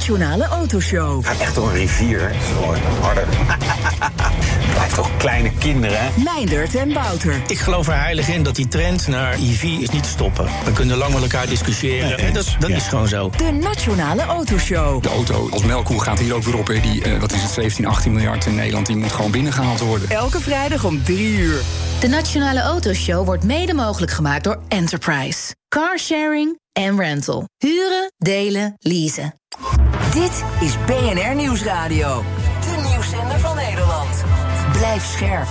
Nationale Autoshow. Gaat echt door een rivier, hè? Zo harder. Blijft toch kleine kinderen, hè? Meindert en Wouter. Ik geloof er heilig in dat die trend naar EV is niet te stoppen. We kunnen lang met elkaar discussiëren. Nee, dat is gewoon zo. De Nationale Autoshow. De auto als melkkoe gaat hier ook weer op. Hè. Die, wat is het, 17, 18 miljard in Nederland, die moet gewoon binnengehaald worden. Elke vrijdag om 3 uur. De Nationale Autoshow wordt mede mogelijk gemaakt door Enterprise. Carsharing en rental. Huren, delen, leasen. Dit is BNR Nieuwsradio. De nieuwszender van Nederland. Blijf scherp.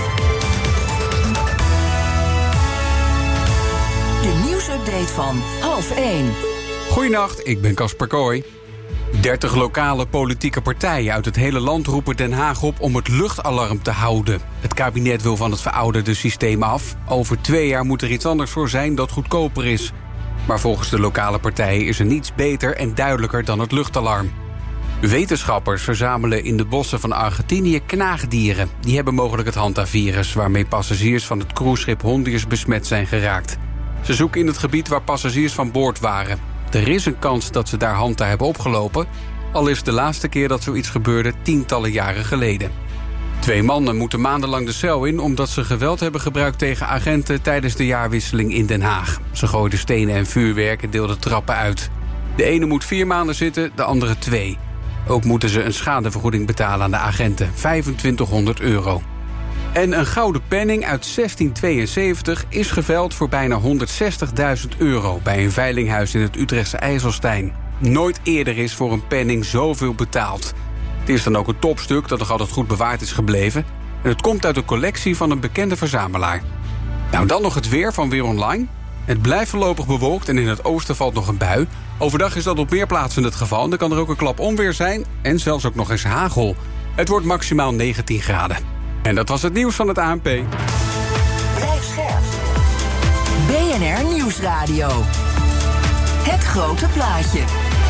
De nieuwsupdate van 12:30. Goedenacht, ik ben Casper Kooi. 30 lokale politieke partijen uit het hele land roepen Den Haag op om het luchtalarm te houden. Het kabinet wil van het verouderde systeem af. Over 2 jaar moet er iets anders voor zijn dat goedkoper is. Maar volgens de lokale partijen is er niets beter en duidelijker dan het luchtalarm. Wetenschappers verzamelen in de bossen van Argentinië knaagdieren. Die hebben mogelijk het Hanta-virus, waarmee passagiers van het cruiseschip Hondius besmet zijn geraakt. Ze zoeken in het gebied waar passagiers van boord waren. Er is een kans dat ze daar Hanta hebben opgelopen, al is de laatste keer dat zoiets gebeurde tientallen jaren geleden. 2 mannen moeten maandenlang de cel in omdat ze geweld hebben gebruikt tegen agenten tijdens de jaarwisseling in Den Haag. Ze gooiden stenen en vuurwerk en deelden trappen uit. De ene moet 4 maanden zitten, de andere 2. Ook moeten ze een schadevergoeding betalen aan de agenten, €2500. En een gouden penning uit 1672 is geveild voor bijna €160.000 bij een veilinghuis in het Utrechtse IJsselstein. Nooit eerder is voor een penning zoveel betaald. Het is dan ook een topstuk dat nog altijd goed bewaard is gebleven. En het komt uit de collectie van een bekende verzamelaar. Nou, dan nog het weer van Weer Online. Het blijft voorlopig bewolkt en in het oosten valt nog een bui. Overdag is dat op meer plaatsen het geval. En dan kan er ook een klap onweer zijn en zelfs ook nog eens hagel. Het wordt maximaal 19 graden. En dat was het nieuws van het ANP. Blijf scherp. BNR Nieuwsradio. Het grote plaatje.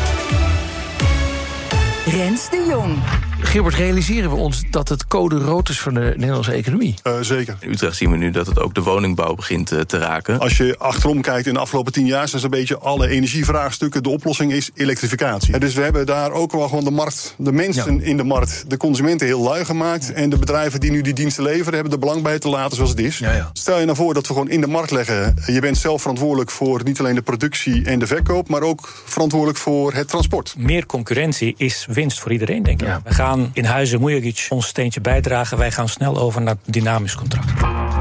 Rens de Jong. Gilbert, realiseren we ons dat het code rood is van de Nederlandse economie? Zeker. In Utrecht zien we nu dat het ook de woningbouw begint te raken. Als je achterom kijkt in de afgelopen 10 jaar... zijn een beetje alle energievraagstukken. De oplossing is elektrificatie. Dus we hebben daar ook wel gewoon de markt, de mensen in de markt... de consumenten heel lui gemaakt. En de bedrijven die nu die diensten leveren... hebben er belang bij te laten zoals het is. Ja. Stel je nou voor dat we gewoon in de markt leggen... je bent zelf verantwoordelijk voor niet alleen de productie en de verkoop... maar ook verantwoordelijk voor het transport. Meer concurrentie is winst voor iedereen, denk ik. Ja. We gaan in Huizen Mujagic ons steentje bijdragen. Wij gaan snel over naar dynamisch contract.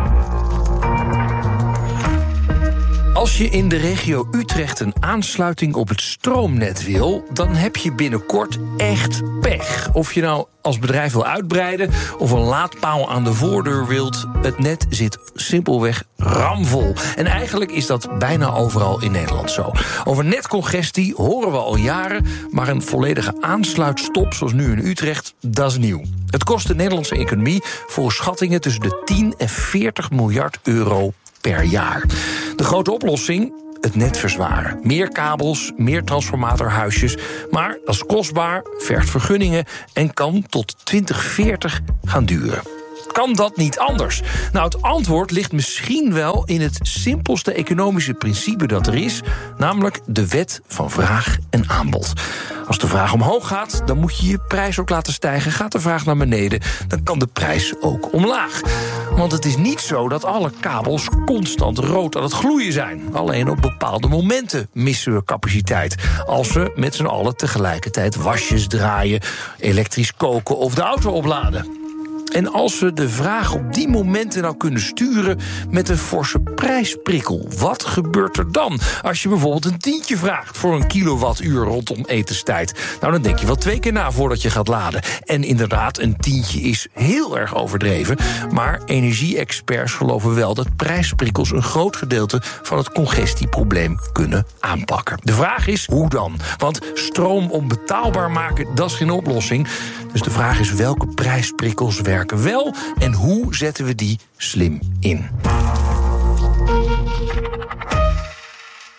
Als je in de regio Utrecht een aansluiting op het stroomnet wil... dan heb je binnenkort echt pech. Of je nou als bedrijf wil uitbreiden of een laadpaal aan de voordeur wilt... het net zit simpelweg ramvol. En eigenlijk is dat bijna overal in Nederland zo. Over netcongestie horen we al jaren... maar een volledige aansluitstop, zoals nu in Utrecht, dat is nieuw. Het kost de Nederlandse economie volgens schattingen... tussen de 10 en 40 miljard euro per jaar. De grote oplossing? Het net verzwaren. Meer kabels, meer transformatorhuisjes. Maar dat is kostbaar, vergt vergunningen... en kan tot 2040 gaan duren. Kan dat niet anders? Nou, het antwoord ligt misschien wel in het simpelste economische principe dat er is... namelijk de wet van vraag en aanbod. Als de vraag omhoog gaat, dan moet je je prijs ook laten stijgen. Gaat de vraag naar beneden, dan kan de prijs ook omlaag. Want het is niet zo dat alle kabels constant rood aan het gloeien zijn. Alleen op bepaalde momenten missen we capaciteit. Als we met z'n allen tegelijkertijd wasjes draaien... elektrisch koken of de auto opladen. En als we de vraag op die momenten nou kunnen sturen met een forse prijsprikkel, wat gebeurt er dan? Als je bijvoorbeeld een tientje vraagt voor een kilowattuur rondom etenstijd. Nou, dan denk je wel 2 keer na voordat je gaat laden. En inderdaad, een tientje is heel erg overdreven. Maar energie-experts geloven wel dat prijsprikkels een groot gedeelte van het congestieprobleem kunnen aanpakken. De vraag is, hoe dan? Want stroom onbetaalbaar maken, dat is geen oplossing. Dus de vraag is, welke prijsprikkels werken wel en hoe zetten we die slim in?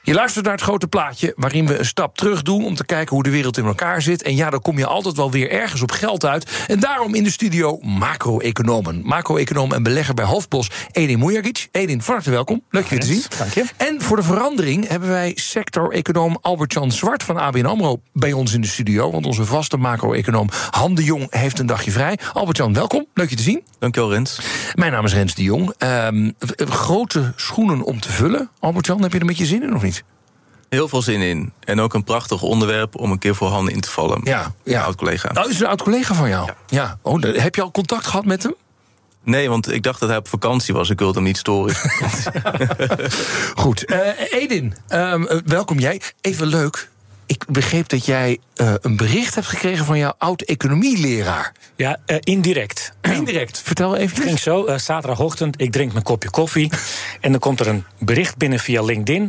Je luistert naar het grote plaatje, waarin we een stap terug doen om te kijken hoe de wereld in elkaar zit. En ja, dan kom je altijd wel weer ergens op geld uit. En daarom in de studio macro-econoom en belegger bij Hofbos, Edin Mujagic. Edin, van harte welkom. Leuk je te zien. Dank je. En voor de verandering hebben wij sector-econoom Albert-Jan Zwart van ABN AMRO bij ons in de studio. Want onze vaste macro-econoom Han de Jong heeft een dagje vrij. Albert-Jan, welkom. Leuk je te zien. Dankjewel, Rens. Mijn naam is Rens de Jong. Grote schoenen om te vullen. Albert-Jan, heb je er een beetje zin in of niet? Heel veel zin in. En ook een prachtig onderwerp om een keer voor Han in te vallen. Ja. Een oud-collega. Nou, is een oud-collega van jou? Ja. Oh, heb je al contact gehad met hem? Nee, want ik dacht dat hij op vakantie was. Ik wilde hem niet storen. Goed. Edin, welkom jij. Even leuk. Ik begreep dat jij een bericht hebt gekregen van jouw oud-economieleraar. Ja, indirect. Indirect, vertel even. Het ging zo, zaterdagochtend, ik drink mijn kopje koffie. En dan komt er een bericht binnen via LinkedIn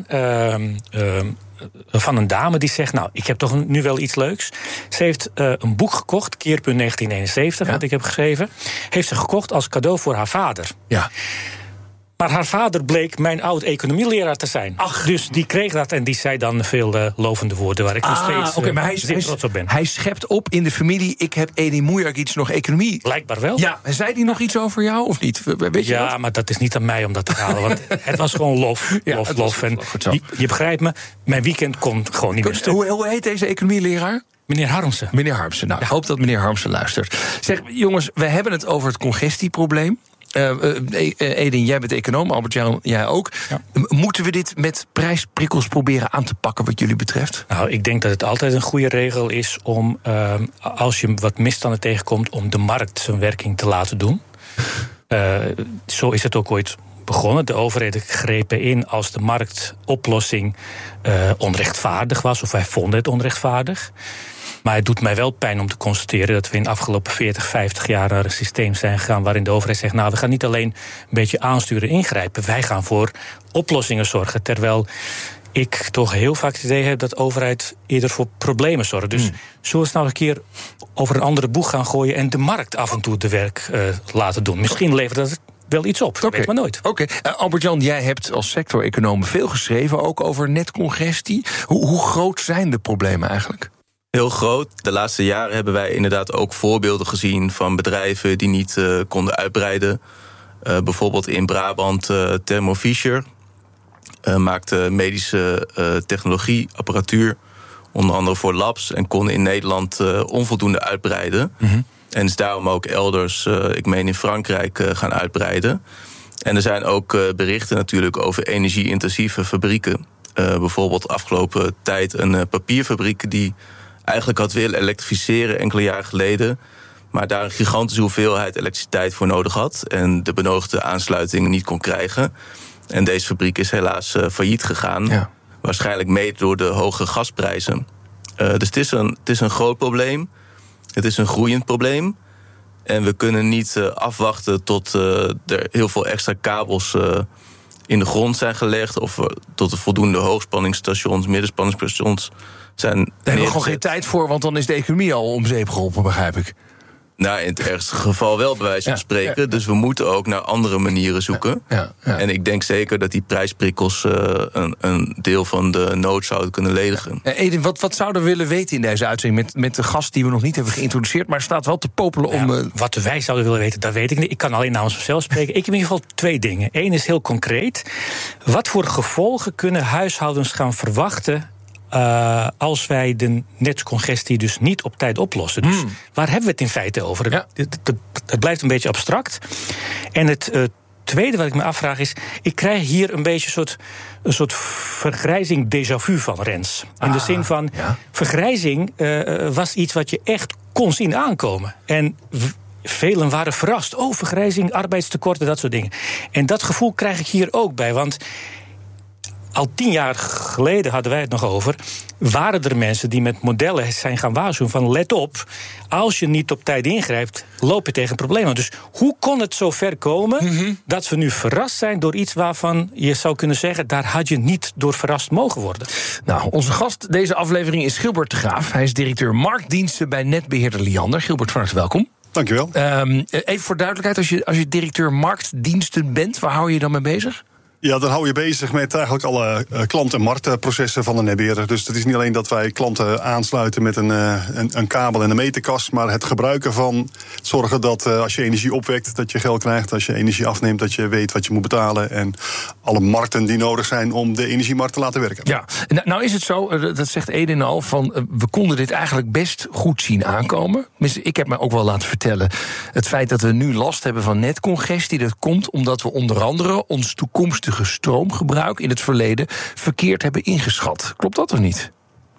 van een dame die zegt, nou, ik heb toch nu wel iets leuks. Ze heeft een boek gekocht, Keerpunt 1971, wat ik heb geschreven. Heeft ze gekocht als cadeau voor haar vader. Ja. Maar haar vader bleek mijn oud-economieleraar te zijn. Ach. Dus die kreeg dat en die zei dan veel lovende woorden waar ik nog steeds maar zeer trots op ben. Hij schept op in de familie, ik heb Edin Mujagic nog economie. Blijkbaar wel. Ja, zei hij nog iets over jou of niet? Weet je dat? Maar dat is niet aan mij om dat te halen. Want het was gewoon lof. En je begrijpt me, mijn weekend komt gewoon niet meer stuk. Hoe heet deze economieleraar? Meneer Harmsen. Meneer Harmsen. Nou, ik hoop dat meneer Harmsen luistert. Zeg, jongens, we hebben het over het congestieprobleem. Edin, jij bent econoom, Albert-Jan, jij ook. Ja. Moeten we dit met prijsprikkels proberen aan te pakken wat jullie betreft? Nou, ik denk dat het altijd een goede regel is om, als je wat misstanden tegenkomt, om de markt zijn werking te laten doen. Zo is het ook ooit begonnen. De overheden grepen in als de marktoplossing onrechtvaardig was, of wij vonden het onrechtvaardig. Maar het doet mij wel pijn om te constateren dat we in de afgelopen 40, 50 jaar naar een systeem zijn gegaan waarin de overheid zegt, nou, we gaan niet alleen een beetje aansturen, ingrijpen. Wij gaan voor oplossingen zorgen. Terwijl ik toch heel vaak het idee heb dat de overheid eerder voor problemen zorgt. Dus zullen we eens nou een keer over een andere boeg gaan gooien en de markt af en toe de werk laten doen. Misschien levert dat wel iets op, weet maar nooit. Oké. Albert-Jan, jij hebt als sector-econoom veel geschreven, ook over netcongestie. Hoe groot zijn de problemen eigenlijk? Heel groot. De laatste jaren hebben wij inderdaad ook voorbeelden gezien van bedrijven die niet konden uitbreiden. Bijvoorbeeld in Brabant Thermo Fisher maakte medische technologieapparatuur, onder andere voor labs, en konden in Nederland onvoldoende uitbreiden. Mm-hmm. En is daarom ook elders, ik meen in Frankrijk, gaan uitbreiden. En er zijn ook berichten natuurlijk over energie-intensieve fabrieken. Bijvoorbeeld afgelopen tijd een papierfabriek die eigenlijk had willen elektrificeren enkele jaren geleden, maar daar een gigantische hoeveelheid elektriciteit voor nodig had en de benodigde aansluiting niet kon krijgen. En deze fabriek is helaas failliet gegaan. Ja. Waarschijnlijk mede door de hoge gasprijzen. Dus het is een groot probleem. Het is een groeiend probleem. En we kunnen niet afwachten tot er heel veel extra kabels in de grond zijn gelegd, of tot er voldoende hoogspanningsstations, middenspanningsstations zijn. Daar hebben we gewoon geen tijd voor, want dan is de economie al om zeep geholpen, begrijp ik. Nou, in het ergste geval wel, bij wijze van spreken. Ja. Dus we moeten ook naar andere manieren zoeken. Ja. En ik denk zeker dat die prijsprikkels een deel van de nood zouden kunnen ledigen. Edin, wat zouden we willen weten in deze uitzending met de gast die we nog niet hebben geïntroduceerd, maar staat wel te popelen om. Wat wij zouden willen weten, dat weet ik niet. Ik kan alleen namens mezelf spreken. Ik heb in ieder geval 2 dingen. Eén is heel concreet. Wat voor gevolgen kunnen huishoudens gaan verwachten als wij de netcongestie dus niet op tijd oplossen? Dus waar hebben we het in feite over? Ja. Het blijft een beetje abstract. En het tweede wat ik me afvraag is, ik krijg hier een beetje een soort vergrijzing déjà vu van Rens. In de zin van, vergrijzing was iets wat je echt kon zien aankomen. En velen waren verrast. Oh, vergrijzing, arbeidstekorten, dat soort dingen. En dat gevoel krijg ik hier ook bij, want al 10 jaar geleden hadden wij het nog over, waren er mensen die met modellen zijn gaan waarschuwen van let op, als je niet op tijd ingrijpt, loop je tegen problemen. Dus hoe kon het zo ver komen dat we nu verrast zijn door iets waarvan je zou kunnen zeggen, daar had je niet door verrast mogen worden? Nou, onze gast deze aflevering is Gilbert de Graaf. Hij is directeur marktdiensten bij netbeheerder Liander. Gilbert, van harte welkom. Dankjewel. Even voor duidelijkheid, als je directeur marktdiensten bent, waar hou je je dan mee bezig? Ja, dan hou je bezig met eigenlijk alle klant- en marktprocessen van de netbeheerder. Dus het is niet alleen dat wij klanten aansluiten met een kabel en een meterkast, maar het gebruiken van het zorgen dat als je energie opwekt, dat je geld krijgt. Als je energie afneemt, dat je weet wat je moet betalen. En alle markten die nodig zijn om de energiemarkt te laten werken. Ja, nou is het zo, dat zegt Edin al, van we konden dit eigenlijk best goed zien aankomen. Ik heb me ook wel laten vertellen, het feit dat we nu last hebben van netcongestie, dat komt omdat we onder andere ons toekomstige stroomgebruik in het verleden verkeerd hebben ingeschat. Klopt dat of niet?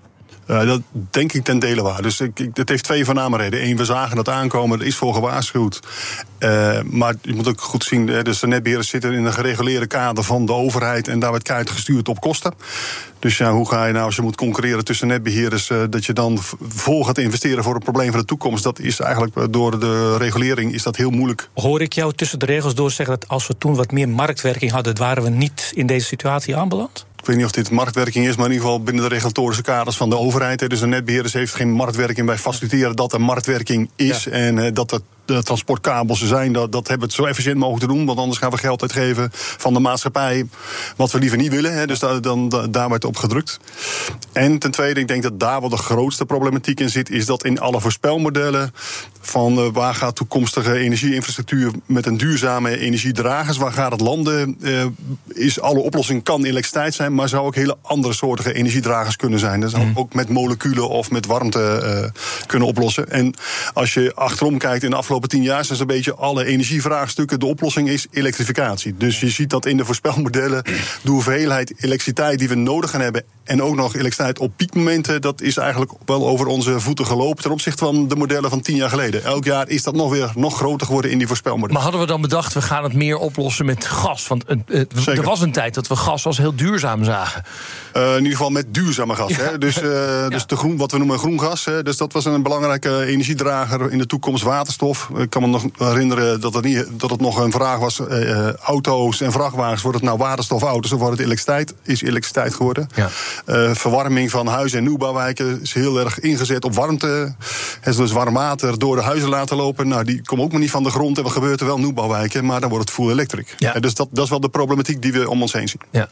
Dat denk ik ten dele waar. Dus het heeft twee voorname redenen. Eén, we zagen dat aankomen, er is voor gewaarschuwd. Maar je moet ook goed zien, dus de netbeheerders zitten in een gereguleerde kader van de overheid en daar werd keihard gestuurd op kosten. Dus ja, hoe ga je nou, als je moet concurreren tussen netbeheerders, dat je dan vol gaat investeren voor een probleem van de toekomst? Dat is eigenlijk door de regulering is dat heel moeilijk. Hoor ik jou tussen de regels door zeggen dat als we toen wat meer marktwerking hadden, waren we niet in deze situatie aanbeland? Ik weet niet of dit marktwerking is, maar in ieder geval binnen de regulatorische kaders van de overheid. Dus de netbeheerders heeft geen marktwerking. Wij faciliteren dat er marktwerking is en dat er de transportkabels zijn. Dat hebben we het zo efficiënt mogelijk te doen, want anders gaan we geld uitgeven van de maatschappij, wat we liever niet willen. Dus daar wordt op gedrukt. En ten tweede, ik denk dat daar wel de grootste problematiek in zit, is dat in alle voorspelmodellen van waar gaat toekomstige energieinfrastructuur met een duurzame energiedragers, waar gaat het landen, is alle oplossing kan elektriciteit zijn, maar zou ook hele andere soortige energiedragers kunnen zijn. Dat zou ook met moleculen of met warmte kunnen oplossen. En als je achterom kijkt in de afgelopen 10 jaar zijn zo'n beetje alle energievraagstukken, de oplossing is elektrificatie. Dus je ziet dat in de voorspelmodellen de hoeveelheid elektriciteit die we nodig gaan hebben en ook nog elektriciteit op piekmomenten, dat is eigenlijk wel over onze voeten gelopen ten opzichte van de modellen van 10 jaar geleden. Elk jaar is dat nog groter geworden in die voorspelmodellen. Maar hadden we dan bedacht, we gaan het meer oplossen met gas? Want er was een tijd dat we gas als heel duurzaam zagen. In ieder geval met duurzame gas. Ja. Hè? Dus de wat we noemen groen gas. Hè? Dus dat was een belangrijke energiedrager in de toekomst, waterstof. Ik kan me nog herinneren dat het nog een vraag was. Auto's en vrachtwagens, wordt het nou waterstofauto's of wordt het elektriciteit? Is elektriciteit geworden. Ja. Verwarming van huizen en nieuwbouwwijken is heel erg ingezet op warmte. Dus warm water door de huizen laten lopen. Nou, die komen ook maar niet van de grond. En wat gebeurt er wel? Nieuwbouwwijken, maar dan wordt het full electric. Ja. Dus dat is wel de problematiek die we om ons heen zien. Ja.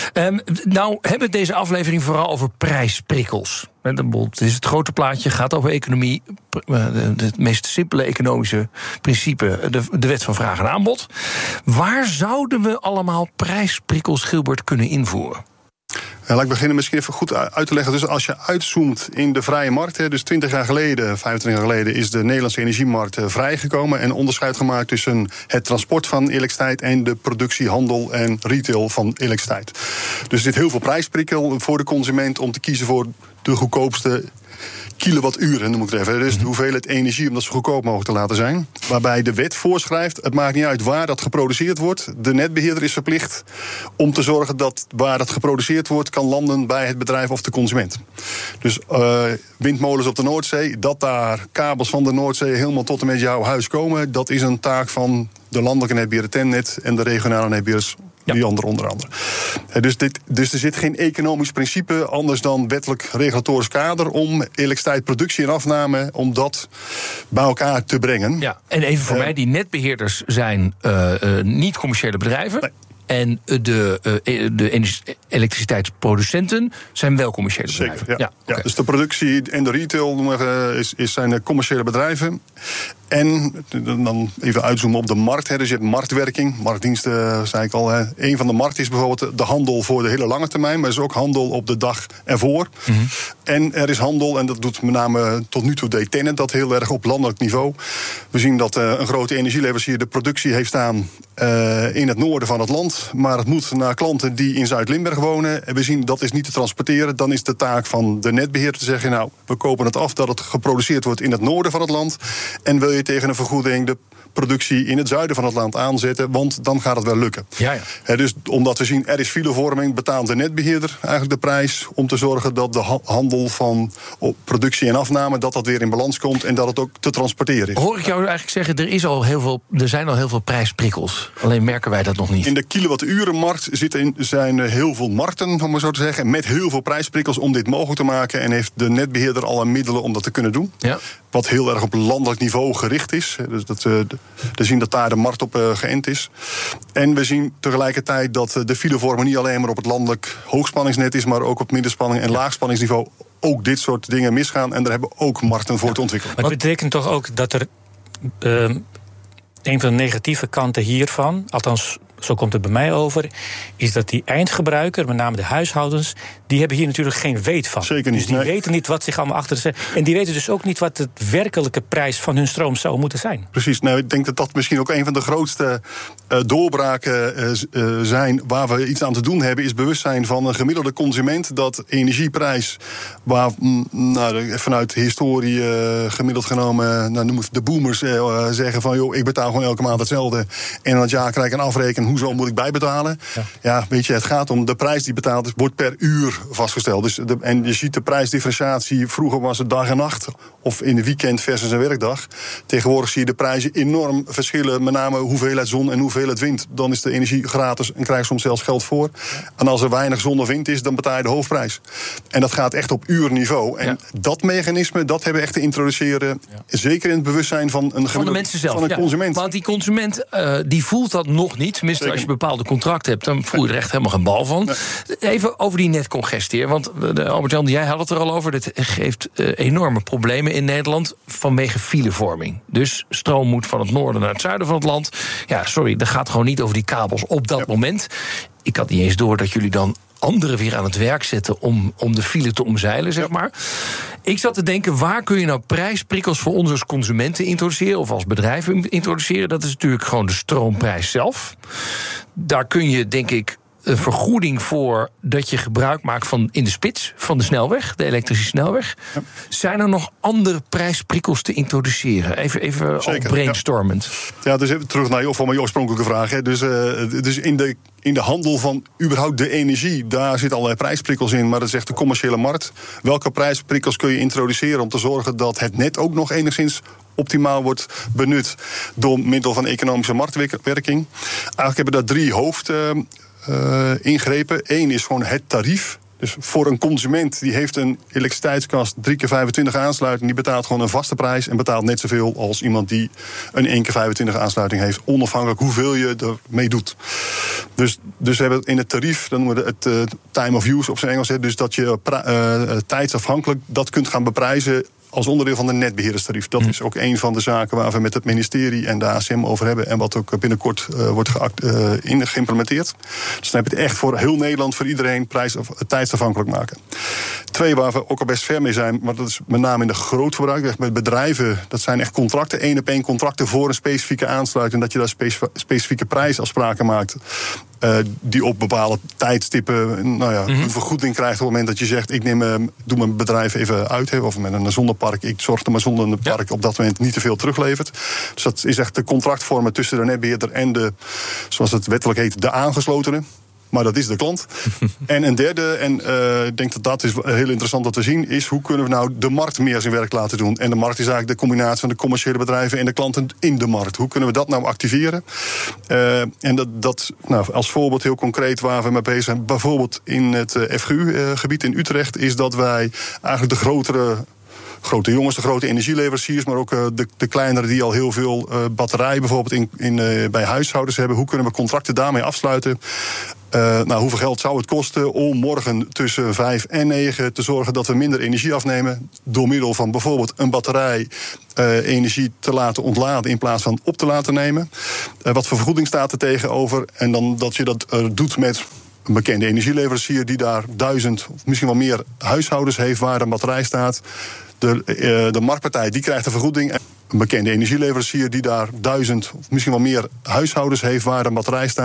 Nou hebben we deze aflevering vooral over prijsprikkels. Het is het grote plaatje, gaat over economie. Het meest simpele economische principe, de wet van vraag en aanbod. Waar zouden we allemaal prijsprikkels, Gilbert, kunnen invoeren? Laat ik beginnen misschien even goed uit te leggen. Dus als je uitzoomt in de vrije markt, dus 20 jaar geleden, 25 jaar geleden, is de Nederlandse energiemarkt vrijgekomen en onderscheid gemaakt tussen het transport van elektriciteit en de productie, handel en retail van elektriciteit. Dus er zit heel veel prijsprikkel voor de consument om te kiezen voor de goedkoopste kilowatturen, noem ik het even. Dus de hoeveelheid energie om dat zo goedkoop mogelijk te laten zijn. Waarbij de wet voorschrijft, het maakt niet uit waar dat geproduceerd wordt. De netbeheerder is verplicht om te zorgen dat waar dat geproduceerd wordt kan landen bij het bedrijf of de consument. Dus windmolens op de Noordzee, dat daar kabels van de Noordzee helemaal tot en met jouw huis komen, dat is een taak van de landelijke netbeheerder TenNet en de regionale netbeheerders. Ja. Die andere onder andere. Dus er zit geen economisch principe anders dan wettelijk regulatorisch kader om elektriciteitsproductie en afname, om dat bij elkaar te brengen. Ja, en even voor mij, die netbeheerders zijn niet commerciële bedrijven. Nee. En de elektriciteitsproducenten zijn wel commerciële bedrijven. Zeker, ja. Okay. Dus de productie en de retail zijn commerciële bedrijven. En dan even uitzoomen op de markt. Dus je hebt marktwerking, marktdiensten, zei ik al. Een van de markten is bijvoorbeeld de handel voor de hele lange termijn. Maar er is ook handel op de dag ervoor. Mm-hmm. En er is handel, en dat doet met name tot nu toe deed TenNet dat heel erg op landelijk niveau. We zien dat een grote energieleverancier de productie heeft staan in het noorden van het land. Maar het moet naar klanten die in Zuid-Limburg wonen. En we zien dat is niet te transporteren. Dan is de taak van de netbeheerder te zeggen, nou, we kopen het af dat het geproduceerd wordt in het noorden van het land. En wil je tegen een vergoeding de productie in het zuiden van het land aanzetten, want dan gaat het wel lukken. Ja. Dus omdat we zien er is filevorming, betaalt de netbeheerder eigenlijk de prijs om te zorgen dat de handel van productie en afname dat weer in balans komt en dat het ook te transporteren is. Hoor ik jou eigenlijk zeggen, er zijn al heel veel prijsprikkels. Alleen merken wij dat nog niet. In de kilowatturenmarkt zijn heel veel markten, om maar zo te zeggen, met heel veel prijsprikkels om dit mogelijk te maken en heeft de netbeheerder alle middelen om dat te kunnen doen. Ja. wat heel erg op landelijk niveau gericht is. Dus we zien dat daar de markt op geënt is. En we zien tegelijkertijd dat de filevorming niet alleen maar op het landelijk hoogspanningsnet is, maar ook op middenspanning en laagspanningsniveau ook dit soort dingen misgaan. En daar hebben we ook markten voor te ontwikkelen. Maar het betekent toch ook dat er een van de negatieve kanten hiervan, althans zo komt het bij mij over, is dat die eindgebruiker, met name de huishoudens, die hebben hier natuurlijk geen weet van. Zeker niet. Dus die weten niet wat zich allemaal achter zit. En die weten dus ook niet wat de werkelijke prijs van hun stroom zou moeten zijn. Precies. Nou, ik denk dat dat misschien ook een van de grootste doorbraken zijn waar we iets aan te doen hebben, is bewustzijn van een gemiddelde consument dat energieprijs, waar vanuit historie gemiddeld genomen, noem het de boomers zeggen van joh, ik betaal gewoon elke maand hetzelfde en aan het jaar krijg ik een afrekening. Hoezo moet ik bijbetalen? Ja, weet je, het gaat om de prijs die betaald is, wordt per uur vastgesteld. Dus en je ziet de prijsdifferentiatie. Vroeger was het dag en nacht, of in de weekend versus een werkdag. Tegenwoordig zie je de prijzen enorm verschillen, met name hoeveelheid zon en hoeveelheid wind. Dan is de energie gratis en krijg je soms zelfs geld voor. En als er weinig zon of wind is, dan betaal je de hoofdprijs. En dat gaat echt op uurniveau. En dat mechanisme, dat hebben we echt te introduceren. Zeker in het bewustzijn van een mensen zelf, van een consument. Want die consument die voelt dat nog niet. Tenminste, als je bepaalde contracten hebt, dan voel je er echt helemaal geen bal van. Nee. Even over die netcongestie. Want Albert-Jan, jij had het er al over. Dit geeft enorme problemen in Nederland vanwege filevorming. Dus stroom moet van het noorden naar het zuiden van het land. Ja, sorry, dat gaat gewoon niet over die kabels op dat moment. Ik had niet eens door dat jullie dan anderen weer aan het werk zetten om de file te omzeilen, zeg maar. Ik zat te denken, waar kun je nou prijsprikkels voor ons als consumenten introduceren of als bedrijven introduceren? Dat is natuurlijk gewoon de stroomprijs zelf. Daar kun je, denk ik, een vergoeding voor dat je gebruik maakt van in de spits van de snelweg, de elektrische snelweg. Ja. Zijn er nog andere prijsprikkels te introduceren? Even brainstormend. Ja, dus even terug naar je oorspronkelijke vraag. Hè. Dus in de handel van überhaupt de energie, daar zitten allerlei prijsprikkels in, maar dat is echt de commerciële markt. Welke prijsprikkels kun je introduceren om te zorgen dat het net ook nog enigszins optimaal wordt benut door middel van economische marktwerking? Eigenlijk hebben we daar 3 ingrepen. 1 is gewoon het tarief. Dus voor een consument die heeft een elektriciteitskast 3 keer 25 aansluiting, die betaalt gewoon een vaste prijs en betaalt net zoveel als iemand die een 1 keer 25 aansluiting heeft, onafhankelijk hoeveel je ermee doet. Dus we hebben in het tarief, dan noemen we het time of use op zijn Engels, dus dat je tijdsafhankelijk dat kunt gaan beprijzen als onderdeel van de netbeheerderstarief. Dat is ook een van de zaken waar we met het ministerie en de ACM over hebben en wat ook binnenkort wordt geïmplementeerd. Dus dan heb je het echt voor heel Nederland, voor iedereen tijdsafhankelijk maken. 2, waar we ook al best ver mee zijn, maar dat is met name in de grootverbruik, met bedrijven, dat zijn echt contracten, 1-op-1 contracten voor een specifieke aansluiting, dat je daar specifieke prijsafspraken maakt. Die op bepaalde tijdstippen een vergoeding krijgt op het moment dat je zegt, ik doe mijn bedrijf even uit, of met een zonnepark, ik zorg er maar zonder een park op dat moment niet te veel teruglevert. Dus dat is echt de contractvormen tussen de netbeheerder en de, zoals het wettelijk heet, de aangeslotene. Maar dat is de klant. En een derde, en ik denk dat is heel interessant dat we zien, is hoe kunnen we nou de markt meer zijn werk laten doen. En de markt is eigenlijk de combinatie van de commerciële bedrijven en de klanten in de markt. Hoe kunnen we dat nou activeren? En dat als voorbeeld heel concreet waar we mee bezig zijn, bijvoorbeeld in het FGU-gebied in Utrecht, is dat wij eigenlijk de grote jongens, de grote energieleveranciers, maar ook de kleinere die al heel veel batterijen bijvoorbeeld bij huishoudens hebben. Hoe kunnen we contracten daarmee afsluiten? Hoeveel geld zou het kosten om morgen tussen 5 en 9 te zorgen dat we minder energie afnemen door middel van bijvoorbeeld een batterij energie te laten ontladen in plaats van op te laten nemen? Wat voor vergoeding staat er tegenover? En dan dat je dat doet met een bekende energieleverancier die daar 1000 of misschien wel meer huishoudens heeft waar een batterij staat. De marktpartij die krijgt een vergoeding. Een bekende energieleverancier die daar 1000 of misschien wel meer huishoudens heeft waar een batterij staat.